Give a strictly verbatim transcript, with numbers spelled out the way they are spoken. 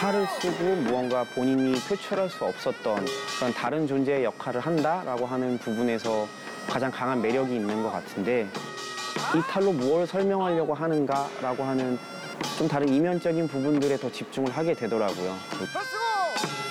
칼을 쓰고 무언가 본인이 표출할 수 없었던 그런 다른 존재의 역할을 한다라고 하는 부분에서 가장 강한 매력이 있는 것 같은데 이 탈로 무엇을 설명하려고 하는가라고 하는 좀 다른 이면적인 부분들에 더 집중을 하게 되더라고요.